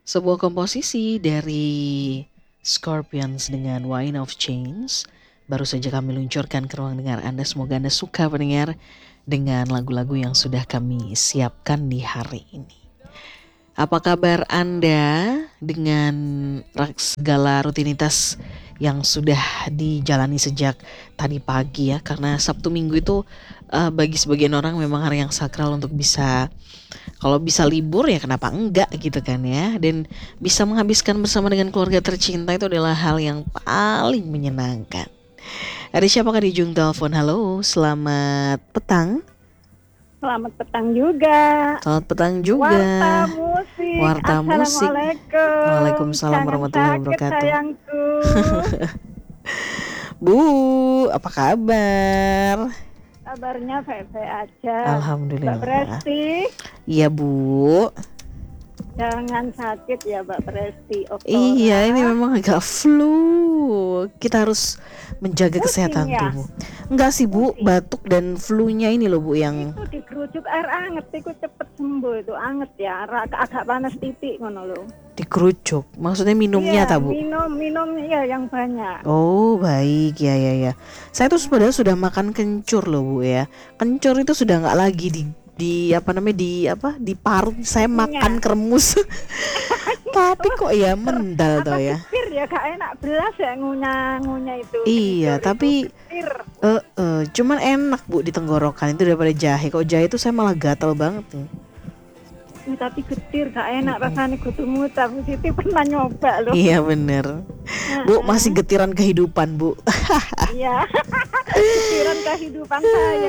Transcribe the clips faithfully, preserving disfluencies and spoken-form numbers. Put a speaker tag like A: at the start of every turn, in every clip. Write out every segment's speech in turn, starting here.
A: Sebuah komposisi dari Scorpions dengan Wine of Change baru saja kami luncurkan ke ruang dengar Anda. Semoga Anda suka pendengar dengan lagu-lagu yang sudah kami siapkan di hari ini. Apa kabar Anda dengan segala rutinitas yang sudah dijalani sejak tadi pagi ya? Karena Sabtu Minggu itu uh, bagi sebagian orang memang hari yang sakral untuk bisa, kalau bisa libur ya kenapa enggak gitu kan ya. Dan bisa menghabiskan bersama dengan keluarga tercinta itu adalah hal yang paling menyenangkan. Ada siapakah di ujung telepon? Halo, selamat petang.
B: Selamat petang juga.
A: Selamat petang juga.
B: Warta musik.
A: Warta musik.
B: Assalamualaikum.
A: Waalaikumsalam
B: Jangan
A: warahmatullahi
B: sakit,
A: wabarakatuh.
B: sayangku.
A: Bu, apa kabar?
B: Kabarnya baik-baik aja.
A: Alhamdulillah.
B: Mbak Presti.
A: Iya Bu.
B: Jangan sakit ya Mbak Presti. Oktora.
A: Iya, ini memang agak flu. Kita harus menjaga
B: Pusing
A: kesehatan
B: ya?
A: tubuh. Enggak sih Bu,
B: Pusing.
A: batuk dan flu-nya ini loh Bu yang
B: Itu dikerucut air anget, itu cepet sembuh itu anget ya. Agak, agak panas titik ngono loh.
A: dikerucuk. Maksudnya minumnya
B: Iya,
A: ta Bu?
B: minum minum ya yang banyak.
A: Oh baik, ya ya ya. Saya tuh sebenarnya sudah makan kencur loh Bu ya. Kencur itu sudah nggak lagi di di apa namanya di apa di parut. Saya makan kremus. Tapi kok ya mendal toh ya.
B: Getir ya gak enak belas ya ngunyah-ngunyah itu.
A: Iya,
B: Kencur
A: tapi
B: itu
A: eh uh, uh, cuman enak Bu di tenggorokan itu daripada jahe. Kok jahe itu saya malah gatal banget nih.
B: Ya, tapi getir gak enak mm-hmm. rasanya kudu mutar. Siti pernah nyoba loh.
A: Iya bener. Bu masih getiran kehidupan Bu.
B: Iya. Getiran kehidupan saya.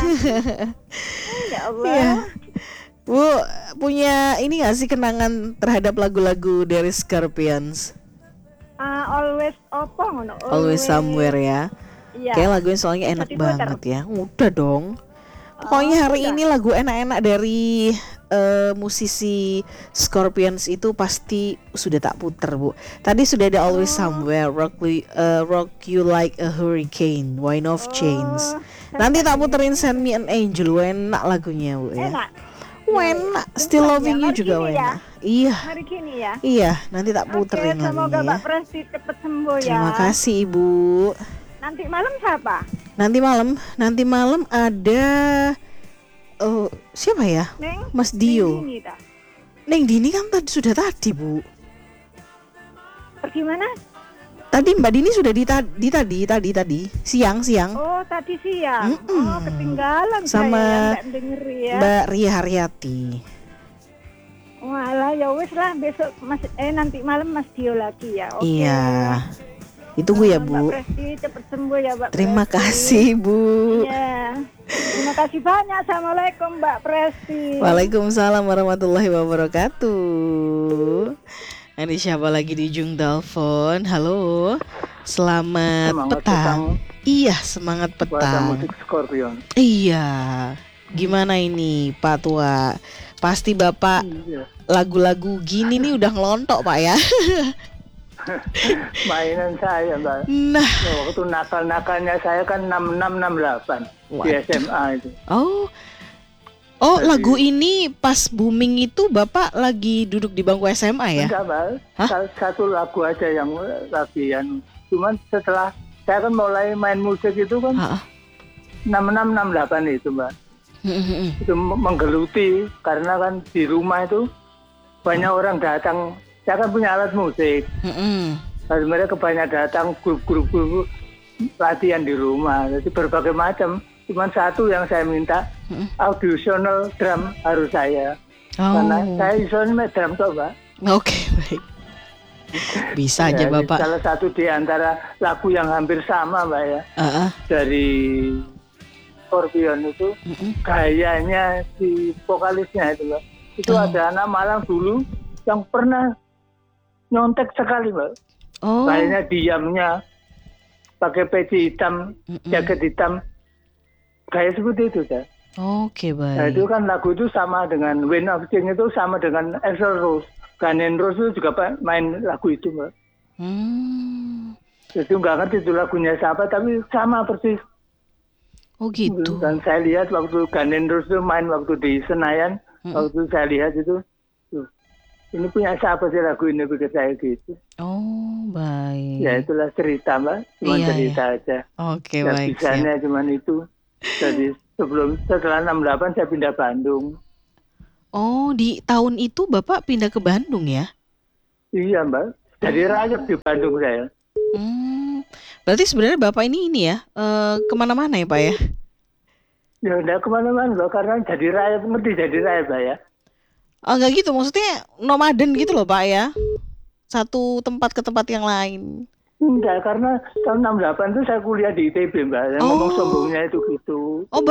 B: Ya Allah.
A: Iya. Bu punya ini gak sih kenangan terhadap lagu-lagu dari Scorpions?
B: Uh, always opo ngono.
A: Always, always somewhere ya. Iya. Kayak lagunya soalnya enak banget ya. Udah dong. Pokoknya hari oh, ini lagu enak-enak dari uh, musisi Scorpions itu pasti sudah tak puter Bu. Tadi sudah ada Always Somewhere, Rock, uh, Rock You Like a Hurricane, Wine of Change. Nanti tak puterin Send Me an Angel, enak lagunya Bu ya.
B: Enak.
A: Enak. Still Loving You juga enak. Iya.
B: Hari gini ya.
A: Iya, nanti tak puterin
B: Oke, semoga
A: lagunya.
B: Mbak Presti cepat sembuh ya.
A: Terima kasih Ibu.
B: Nanti malam siapa?
A: Nanti malam, nanti malam ada uh, siapa ya?
B: Neng,
A: Mas Dio.
B: Neng Dini,
A: Neng Dini kan tadi sudah tadi Bu.
B: Pergi mana?
A: Tadi Mbak Dini sudah di tadi tadi tadi tadi siang siang.
B: Oh tadi siang.
A: Mm-mm.
B: Oh ketinggalan
A: sama
B: saya ya, ya.
A: Mbak Ria Haryati.
B: Walah ya wes lah besok mas eh nanti malam Mas Dio lagi ya. Oke.
A: Iya. Ditunggu ya Bu.
B: Mbak Presti cepat sembuh ya Mbak.
A: Terima
B: Presti.
A: kasih Bu.
B: Iya. Terima kasih banyak. Assalamualaikum Mbak Presti.
A: Waalaikumsalam warahmatullahi wabarakatuh. Ini siapa lagi di ujung telepon? Halo. Selamat
C: semangat
A: petang. petang. Iya, semangat petang.
C: Musik Scorpion.
A: Iya. Gimana ini Pak Tua? Pasti Bapak iya. Lagu-lagu gini nih udah ngelontok Pak ya.
C: Mainan saya Mbak.
A: Nah,
C: waktu nakal-nakalnya saya kan enam enam enam delapan di S M A itu.
A: Oh. Oh, jadi, lagu ini pas booming itu Bapak lagi duduk di bangku S M A ya?
C: Enggak, Mbak. Hah? Satu lagu aja yang lagi yang cuman setelah saya kan mulai main musik itu kan ha? enam enam enam delapan itu, Mbak. Itu menggeluti karena kan di rumah itu banyak hmm. orang datang. Saya kan punya alat musik. Hmm. Lalu mereka banyak datang grup-grup grup latihan di rumah. Jadi berbagai macam. Cuman satu yang saya minta, hmm. auditional drum harus saya. Oh. Karena saya isonya drum tuh, Mbak.
A: Oke, okay, baik. Bisa ya, aja Bapak.
C: Salah satu di antara lagu yang hampir sama, Mbak ya. Uh-uh. Dari Scorpion itu, uh-uh. gayanya si vokalisnya itu, Mbak. Itu uh. ada anak Malang dulu yang pernah nyontek sekali, Mbak. Oh. Kayaknya diamnya pakai peci hitam, uh-uh. jaket hitam. Kayak seperti itu, ya.
A: Oke, okay, baik.
C: Nah, itu kan lagu itu sama dengan Wine of Change itu sama dengan Axl Rose. Guns N' Roses itu juga main lagu itu, Mbak. Hmm. Jadi nggak ngerti itu lagunya siapa, tapi sama persis.
A: Oh gitu.
C: Dan saya lihat waktu Guns N' Roses main waktu di Senayan, hmm. waktu saya lihat itu, tuh, ini punya siapa sih lagu ini, pikir saya gitu.
A: Oh baik.
C: Ya itulah cerita Mbak, cuma
A: Iya,
C: cerita
A: iya.
C: aja.
A: Oke
C: Ya
A: baik,
C: bisanya
A: siap.
C: cuma itu. Jadi sebelum setelah enam delapan saya pindah Bandung.
A: Oh di tahun itu Bapak pindah ke Bandung ya?
C: Iya Mbak, jadi
A: Oh.
C: rakyat di Bandung saya.
A: Hmm, berarti sebenarnya Bapak ini ini ya, uh, kemana-mana ya Pak ya?
C: Ya udah kemana-mana Mbak, karena jadi rakyat, ngerti jadi rakyat Mbak ya.
A: Oh enggak gitu, maksudnya nomaden gitu loh Pak ya? Satu tempat ke tempat yang lain.
C: Enggak, karena tahun enam delapan itu saya kuliah di I T B Mbak, yang
A: Oh.
C: ngomong sombongnya itu gitu.
A: Oh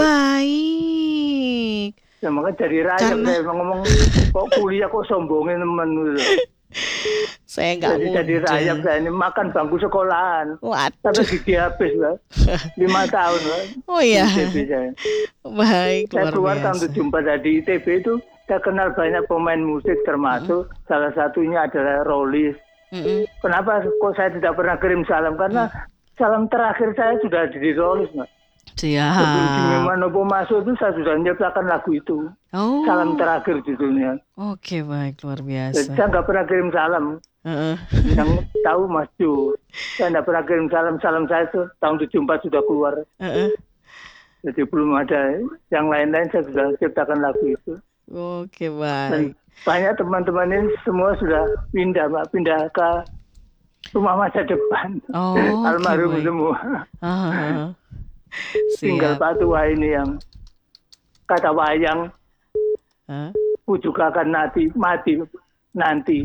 A: baik.
C: Ya makanya jadi rakyat
A: Karena...
C: saya ngomong kok kuliah kok sombongin temen gitu.
A: Saya nggak
C: jadi
A: muda.
C: jadi rakyat saya ini makan bangku sekolahan.
A: Waduh.
C: Tapi gigi habis Mbak, lima tahun Mbak.
A: Oh iya.
C: Di I T B saya.
A: Baik,
C: saya
A: luar
C: keluar
A: biasa.
C: tahun tujuh puluh empat dari I T B itu saya kenal banyak pemain musik, termasuk mm-hmm. salah satunya adalah Rollis. Mm-hmm. Kenapa kok saya tidak pernah kirim salam? Karena mm. salam terakhir saya sudah di Rollis Mbak.
A: Siap.
C: Sebelum Jimmy Manopo masuk itu saya sudah menciptakan lagu itu.
A: Oh.
C: Salam terakhir judulnya.
A: Oke baik, luar biasa.
C: Jadi saya nggak pernah kirim salam. Uh-uh. Yang tahu Mas Jo, saya nggak pernah kirim salam. Salam saya itu tahun tujuh puluh empat sudah keluar. Uh-uh. Jadi belum ada yang lain-lain, saya sudah menciptakan lagu itu.
A: Oke baik. Dan
C: banyak teman-teman ini semua sudah pindah Mbak, pindah ke rumah masa depan.
A: Oh,
C: almarhum
A: okay,
C: semua.
A: Uh-huh.
C: Tinggal Pak Tua ini yang kata wayang, huh? Ku juga akan mati, mati nanti.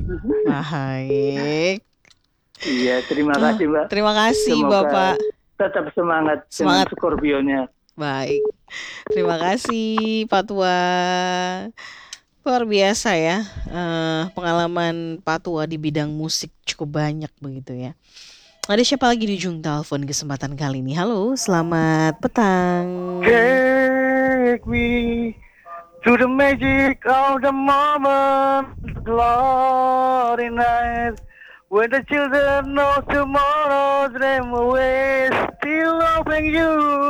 A: Baik.
C: Iya, terima kasih Mbak.
A: Terima kasih
C: Semoga
A: Bapak.
C: Tetap semangat,
A: semangat.
C: dengan Scorpionnya.
A: Baik. Terima kasih Pak Tua. Luar biasa ya, uh, pengalaman Pak Tua di bidang musik cukup banyak begitu ya. Ada siapa lagi di ujung telepon kesempatan kali ini? Halo, selamat petang.
D: Take me to the magic of the moment, glory night, when the children know tomorrow, dream away, still loving you.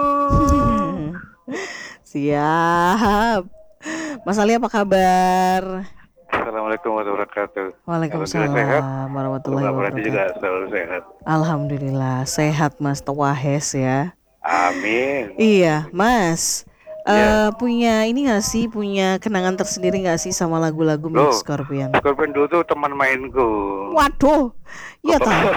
A: Siap. Mas Ali apa kabar?
D: Assalamualaikum warahmatullahi wabarakatuh.
A: Waalaikumsalam warahmatullahi wabarakatuh.
D: juga selalu sehat.
A: Alhamdulillah sehat Mas Tawahes ya.
D: Amin.
A: Iya Mas,
D: yeah.
A: uh, punya ini nggak sih, punya kenangan tersendiri nggak sih sama lagu-lagu milik Scorpion?
D: Scorpion dulu tuh teman mainku.
A: Waduh, iya tahu.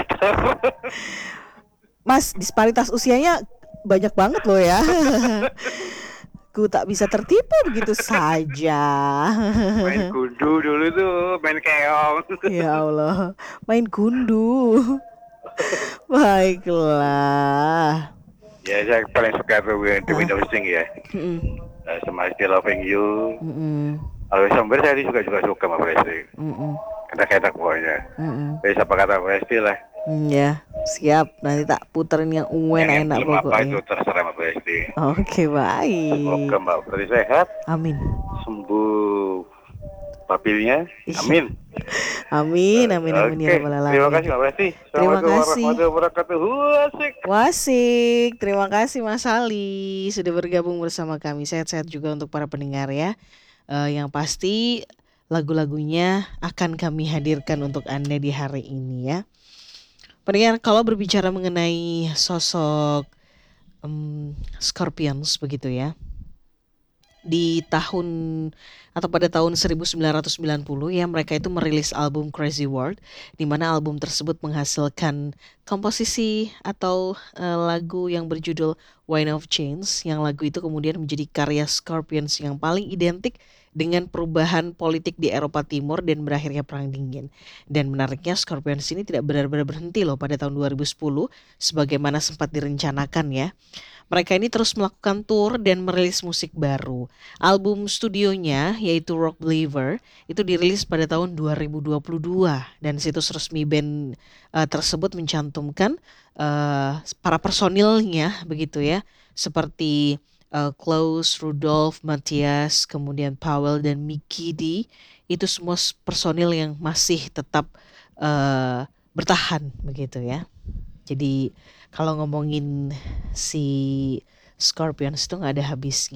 A: Mas, disparitas usianya banyak banget loh ya. Ku tak bisa tertipu begitu saja.
D: Main gundu dulu tuh, main keong.
A: Ya Allah, main gundu. Baiklah.
D: Ya, saya paling suka tuh yang The Wind of Sing ya. Mm-hmm. Uh, sama Still Loving You. Mm-hmm. Always Somewhere saya juga juga suka sama Presti. Mm-hmm. Kata-kata pokoknya. Mm-hmm. Tapi siapa kata Presti lah.
A: Mm, ya, siap. Nanti tak puterin yang ungu enak pokoknya.
D: Apa itu terserah Mbak Presti.
A: Oke, baik.
D: Semoga Mbak Presti sehat.
A: Amin.
D: Sembuh papilnya. Amin.
A: Amin, amin, amin.
D: Okay. Ya rabbal alamin. Terima kasih Mbak Presti.
A: Terima kasih.
D: Wasik.
A: Wasik. Terima kasih Mas Ali sudah bergabung bersama kami. Sehat-sehat juga untuk para pendengar ya. Uh, yang pasti lagu-lagunya akan kami hadirkan untuk Anda di hari ini ya. Pendengar, kalau berbicara mengenai sosok um, Scorpions begitu ya, di tahun atau pada tahun seribu sembilan ratus sembilan puluh ya, mereka itu merilis album Crazy World, di mana album tersebut menghasilkan komposisi atau uh, lagu yang berjudul Wind of Change, yang lagu itu kemudian menjadi karya Scorpions yang paling identik dengan perubahan politik di Eropa Timur dan berakhirnya Perang Dingin. Dan menariknya Scorpions ini tidak benar-benar berhenti loh pada tahun dua ribu sepuluh sebagaimana sempat direncanakan ya. Mereka ini terus melakukan tour dan merilis musik baru. Album studionya yaitu Rock Believer itu dirilis pada tahun dua ribu dua puluh dua dan situs resmi band uh, tersebut mencantumkan uh, para personilnya begitu ya, seperti Uh, Klaus, Rudolf, Matthias, kemudian Powell dan Mickey D. Itu semua personil yang masih tetap uh, bertahan begitu ya. Jadi kalau ngomongin si Scorpions itu gak ada habisnya.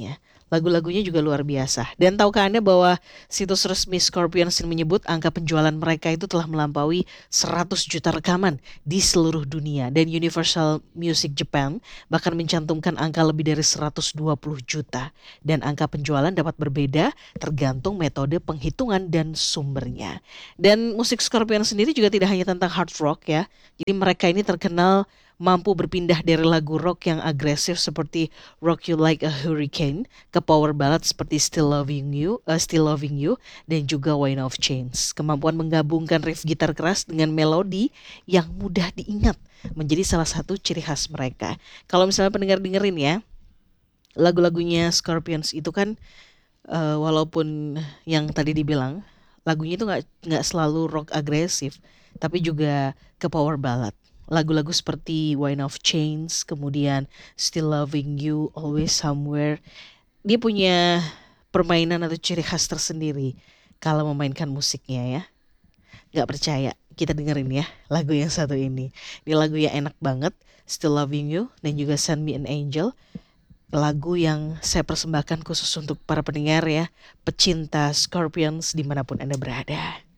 A: Lagu-lagunya juga luar biasa. Dan tahukah Anda bahwa situs resmi Scorpions menyebut angka penjualan mereka itu telah melampaui seratus juta rekaman di seluruh dunia. Dan Universal Music Japan bahkan mencantumkan angka lebih dari seratus dua puluh juta. Dan angka penjualan dapat berbeda tergantung metode penghitungan dan sumbernya. Dan musik Scorpions sendiri juga tidak hanya tentang hard rock ya. Jadi mereka ini terkenal mampu berpindah dari lagu rock yang agresif seperti Rock You Like a Hurricane ke power ballad seperti Still Loving You, uh, Still Loving You dan juga Wine of Chains. Kemampuan menggabungkan riff gitar keras dengan melodi yang mudah diingat menjadi salah satu ciri khas mereka. Kalau misalnya pendengar dengerin ya, lagu-lagunya Scorpions itu kan uh, walaupun yang tadi dibilang lagunya itu nggak nggak selalu rock agresif, tapi juga ke power ballad. Lagu-lagu seperti Wine of Chains, kemudian Still Loving You, Always Somewhere, dia punya permainan atau ciri khas tersendiri kalau memainkan musiknya ya. Gak percaya, kita dengerin ya lagu yang satu ini. Ini lagu yang enak banget, Still Loving You dan juga Send Me an Angel. Lagu yang saya persembahkan khusus untuk para pendengar ya, pecinta Scorpions dimanapun Anda berada.